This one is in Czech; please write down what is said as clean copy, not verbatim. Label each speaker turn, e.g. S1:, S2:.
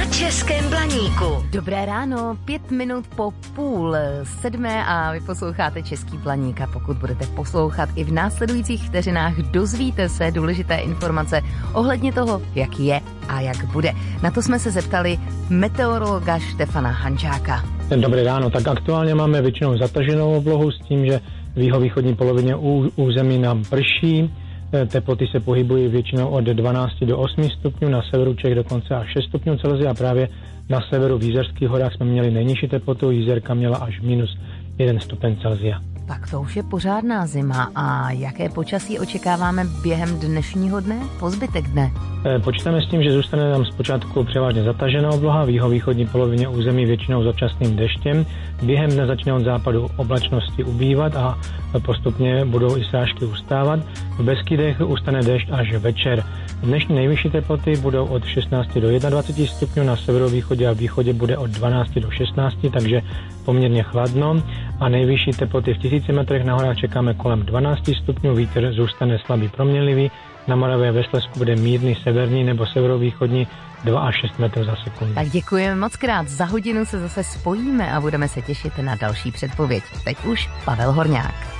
S1: Na Českém Blaníku.
S2: Dobré ráno, 5 minut po 6:30 a vy posloucháte Český Blaník. A pokud budete poslouchat i v následujících vteřinách, dozvíte se důležité informace ohledně toho, jak je a jak bude. Na to jsme se zeptali meteorologa Štefana Hančáka.
S3: Dobré ráno, tak aktuálně máme většinou zataženou oblohu s tím, že v jihovýchodní polovině území nám prší. Teploty se pohybují většinou od 12 do 8 stupňů, na severu Čech dokonce až 6 stupňů Celsia a právě na severu v Jizerských horách jsme měli nejnižší teplotu, Jizerka měla až -1 stupeň Celsia.
S2: Tak to už je pořádná zima. A jaké počasí očekáváme během dnešního dne, po zbytek dne?
S3: Počítáme s tím, že zůstane nám zpočátku převážně zatažená obloha, v jihovýchodní polovině území většinou začasným deštěm. Během dne začne od západu oblačnosti ubývat a postupně budou i srážky ustávat. V Beskydech ustane déšť až večer. Dnešní nejvyšší teploty budou od 16 do 21 stupňů, na severovýchodě a východě bude od 12 do 16, takže poměrně chladno. A nejvyšší teploty v 1000 metrech na horách čekáme kolem 12 stupňů, vítr zůstane slabý proměnlivý, na Moravě a ve Slezsku bude mírný severní nebo severovýchodní 2 až 6 metrů za sekundu.
S2: Tak děkujeme moc krát, za hodinu se zase spojíme a budeme se těšit na další předpověď. Teď už Pavel Horňák.